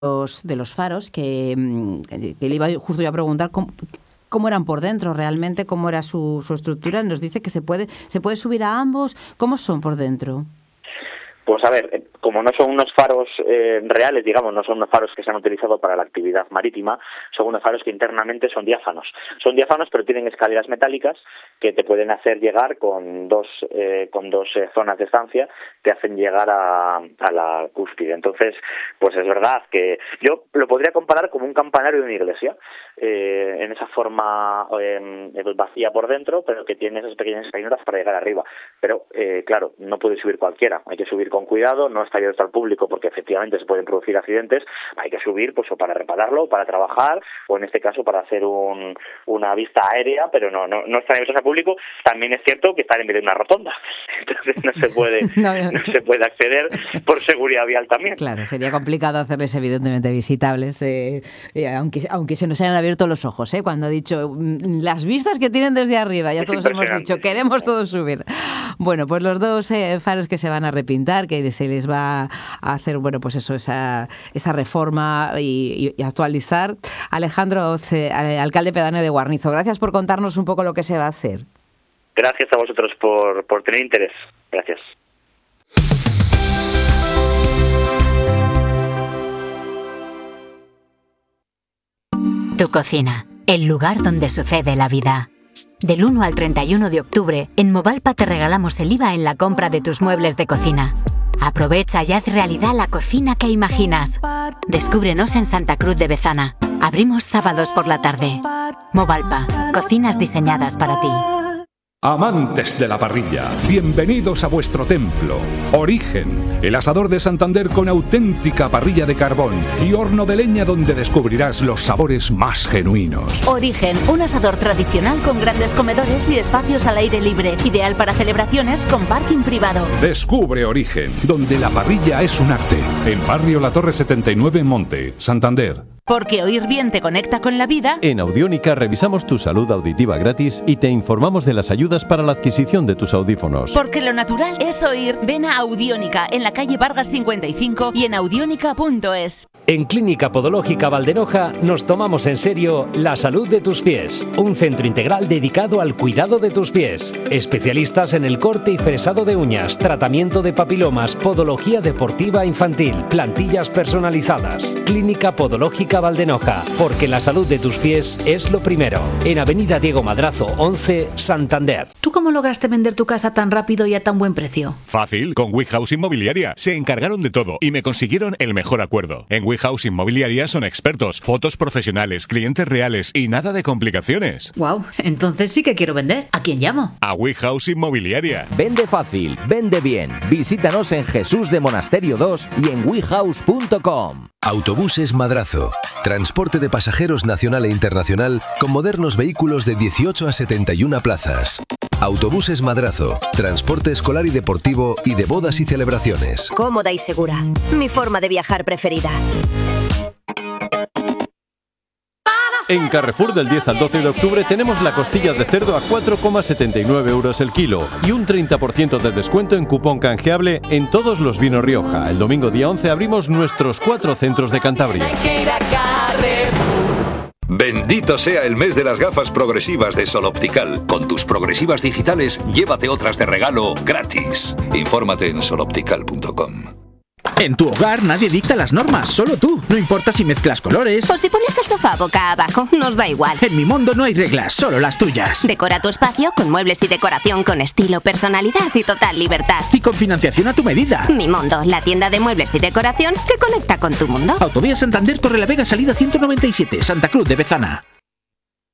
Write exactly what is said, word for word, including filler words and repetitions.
los, de los faros que, que le iba justo yo a preguntar cómo, cómo eran por dentro realmente, cómo era su, su estructura. Nos dice que se puede, se puede subir a ambos. ¿Cómo son por dentro? Pues a ver, como no son unos faros eh, reales, digamos, no son unos faros que se han utilizado para la actividad marítima, son unos faros que internamente son diáfanos. Son diáfanos, pero tienen escaleras metálicas que te pueden hacer llegar con dos eh, con dos eh, zonas de estancia, te hacen llegar a, a la cúspide. Entonces, pues es verdad que yo lo podría comparar como un campanario de una iglesia, eh, en esa forma eh, vacía por dentro, pero que tiene esas pequeñas escaleras para llegar arriba. Pero, eh, claro, no puede subir cualquiera, hay que subir con cuidado, no está abierto al público porque efectivamente se pueden producir accidentes, hay que subir pues o para repararlo, para trabajar, o en este caso para hacer un, una vista aérea, pero no, no, no está abierto al público. También es cierto que está en medio de una rotonda, entonces no se puede no, no. no se puede acceder por seguridad vial también. Claro, sería complicado hacerles evidentemente visitables, eh, eh, aunque, aunque se nos hayan abierto los ojos, eh, cuando ha dicho las vistas que tienen desde arriba, ya es todos hemos dicho, queremos todos subir. Bueno, pues los dos eh, faros que se van a repintar, que se les va a hacer, bueno, pues eso, esa, esa reforma y, y actualizar. Alejandro Oz, eh, alcalde pedáneo de Guarnizo, gracias por contarnos un poco lo que se va a hacer. Gracias a vosotros por, por tener interés. Gracias. Tu cocina, el lugar donde sucede la vida. Del uno al treinta y uno de octubre, en Movalpa te regalamos el I V A en la compra de tus muebles de cocina. Aprovecha y haz realidad la cocina que imaginas. Descúbrenos en Santa Cruz de Bezana. Abrimos sábados por la tarde. Movalpa, cocinas diseñadas para ti. Amantes de la parrilla, bienvenidos a vuestro templo. Origen, el asador de Santander con auténtica parrilla de carbón y horno de leña donde descubrirás los sabores más genuinos. Origen, un asador tradicional con grandes comedores y espacios al aire libre, ideal para celebraciones con parking privado. Descubre Origen, donde la parrilla es un arte. En Barrio La Torre setenta y nueve en Monte, Santander. Porque oír bien te conecta con la vida. En Audiónica revisamos tu salud auditiva gratis y te informamos de las ayudas para la adquisición de tus audífonos. Porque lo natural es oír. Ven a Audiónica, en la calle Vargas cincuenta y cinco y en audiónica punto es. En Clínica Podológica Valdenoja nos tomamos en serio la salud de tus pies. Un centro integral dedicado al cuidado de tus pies. Especialistas en el corte y fresado de uñas, tratamiento de papilomas, podología deportiva infantil, plantillas personalizadas. Clínica Podológica Valdenoja, porque la salud de tus pies es lo primero. En Avenida Diego Madrazo once, Santander. ¿Tú cómo lograste vender tu casa tan rápido y a tan buen precio? Fácil, con WeHouse Inmobiliaria. Se encargaron de todo y me consiguieron el mejor acuerdo. En WeHouse Inmobiliaria son expertos, fotos profesionales, clientes reales y nada de complicaciones. Wow, entonces sí que quiero vender. ¿A quién llamo? A WeHouse Inmobiliaria. Vende fácil, vende bien. Visítanos en Jesús de Monasterio dos y en wehouse punto com. Autobuses Madrazo. Transporte de pasajeros nacional e internacional con modernos vehículos de dieciocho a setenta y una plazas. Autobuses Madrazo. Transporte escolar y deportivo y de bodas y celebraciones. Cómoda y segura. Mi forma de viajar preferida. En Carrefour del diez al doce de octubre tenemos la costilla de cerdo a cuatro coma setenta y nueve euros el kilo y un treinta por ciento de descuento en cupón canjeable en todos los vinos Rioja. El domingo día once abrimos nuestros cuatro centros de Cantabria. Bendito sea el mes de las gafas progresivas de Sol Optical. Con tus progresivas digitales, llévate otras de regalo gratis. Infórmate en sol optical punto com. En tu hogar nadie dicta las normas, solo tú. No importa si mezclas colores o si pones el sofá boca abajo, nos da igual. En Mi Mondo no hay reglas, solo las tuyas. Decora tu espacio con muebles y decoración con estilo, personalidad y total libertad. Y con financiación a tu medida. Mi Mondo, la tienda de muebles y decoración que conecta con tu mundo. Autovía Santander, Torrelavega, salida ciento noventa y siete, Santa Cruz de Bezana.